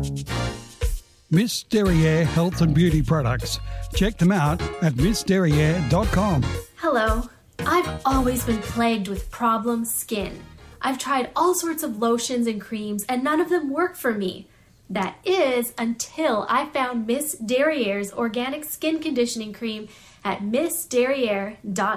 Miss Derriere Health and Beauty Products. Check them out at missderriere.com. Hello. I've always been plagued with problem skin. I've tried all sorts of lotions and creams and none of them work for me. That is until I found Miss Derriere's organic skin conditioning cream at missderriere.com.